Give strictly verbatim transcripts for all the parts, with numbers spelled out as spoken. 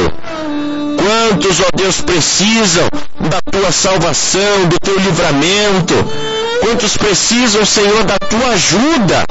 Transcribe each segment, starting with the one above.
pecado. Quantos, ó Deus, precisam da tua salvação, do teu livramento? Quantos precisam, Senhor, da tua ajuda?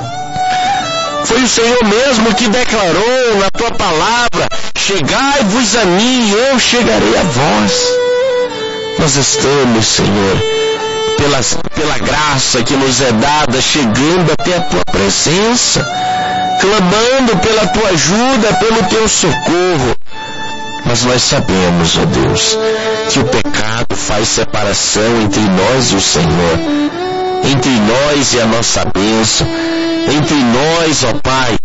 Foi o Senhor mesmo que declarou na tua palavra: chegai-vos a mim e eu chegarei a vós. Nós estamos, Senhor, pela, pela graça que nos é dada, chegando até a tua presença, clamando pela tua ajuda, pelo teu socorro. Mas nós sabemos, ó Deus, que o pecado faz separação entre nós e o Senhor, entre nós e a nossa bênção, entre nós, ó Pai,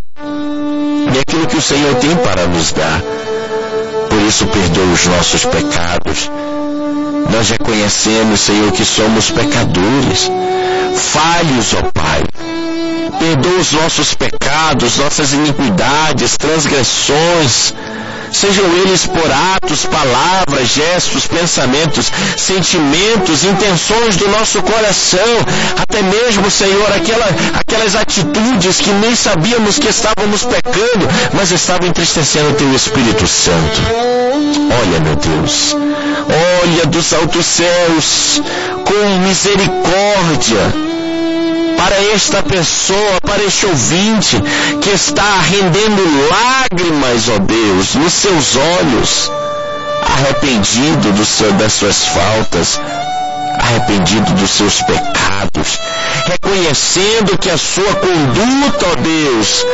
e aquilo que o Senhor tem para nos dar. Por isso, perdoa os nossos pecados. Nós reconhecemos, Senhor, que somos pecadores, falhos, ó Pai. Perdoa os nossos pecados, nossas iniquidades, transgressões, sejam eles por atos, palavras, gestos, pensamentos, sentimentos, intenções do nosso coração, até mesmo, Senhor, aquela, aquelas atitudes que nem sabíamos que estávamos pecando, mas estavam entristecendo o Teu Espírito Santo. Olha, meu Deus, olha dos altos céus, com misericórdia, para esta pessoa, para este ouvinte que está rendendo lágrimas, ó Deus, nos seus olhos, arrependido do seu, das suas faltas, arrependido dos seus pecados, reconhecendo que a sua conduta, ó Deus,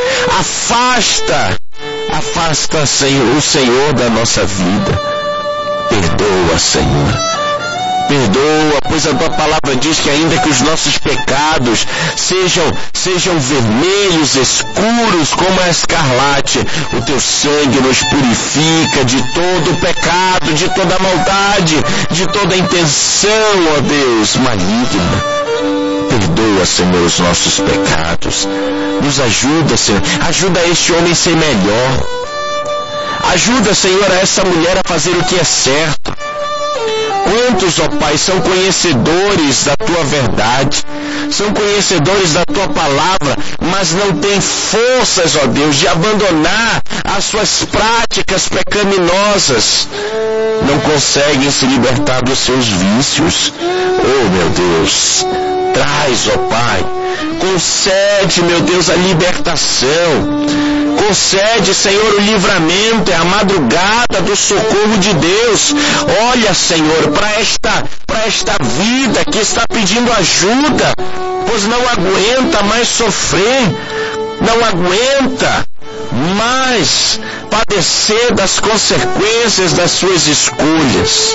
afasta, afasta, Senhor, o Senhor da nossa vida. Perdoa, Senhor. Perdoa, pois a tua palavra diz que ainda que os nossos pecados sejam, sejam vermelhos, escuros como a escarlate, o teu sangue nos purifica de todo o pecado, de toda a maldade, de toda a intenção, ó Deus, maligna. Perdoa, Senhor, os nossos pecados. Nos ajuda, Senhor. Ajuda este homem a ser melhor. Ajuda, Senhor, a essa mulher a fazer o que é certo. Quantos, ó Pai, são conhecedores da Tua verdade, são conhecedores da Tua palavra, mas não têm forças, ó Deus, de abandonar as suas práticas pecaminosas, não conseguem se libertar dos seus vícios. Oh, meu Deus, traz, ó Pai, concede, meu Deus, a libertação. Concede, Senhor, o livramento, é a madrugada do socorro de Deus. Olha, Senhor, para esta, para esta vida que está pedindo ajuda, pois não aguenta mais sofrer, não aguenta mais padecer das consequências das suas escolhas.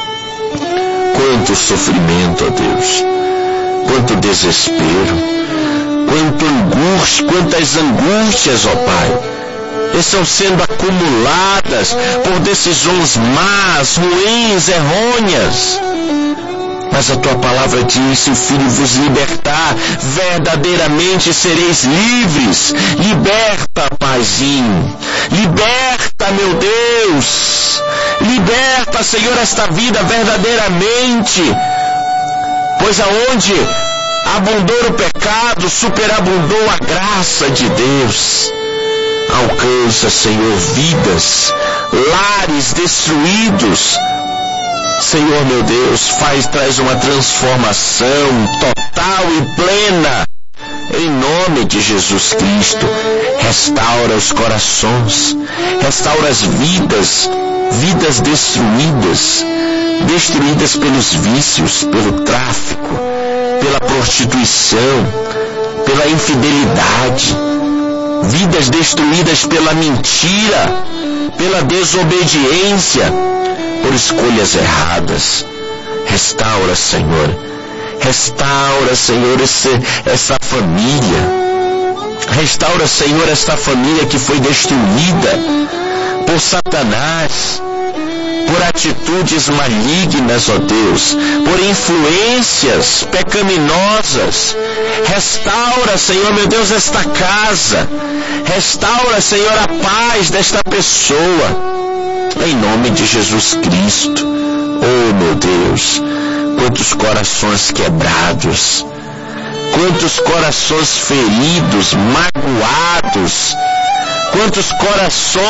Quanto sofrimento, ó Deus, quanto desespero, quanto angústia, quantas angústias, ó Pai, estão sendo acumuladas por decisões más, ruins, errôneas. Mas a tua palavra diz: se o Filho vos libertar, verdadeiramente sereis livres. Liberta, Paizinho, liberta, meu Deus, liberta, Senhor, esta vida verdadeiramente, pois aonde abundou o pecado, superabundou a graça de Deus. Alcança, Senhor, vidas, lares destruídos. Senhor, meu Deus, faz, traz uma transformação total e plena. Em nome de Jesus Cristo, restaura os corações, restaura as vidas, vidas destruídas, destruídas pelos vícios, pelo tráfico, pela prostituição, pela infidelidade, vidas destruídas pela mentira, pela desobediência, por escolhas erradas. Restaura, Senhor, restaura, Senhor, esse, essa família, restaura, Senhor, esta família que foi destruída por Satanás, por atitudes malignas, ó Deus, por influências pecaminosas. Restaura, Senhor, meu Deus, esta casa. Restaura, Senhor, a paz desta pessoa. Em nome de Jesus Cristo. Oh, meu Deus, quantos corações quebrados, quantos corações feridos, magoados, quantos corações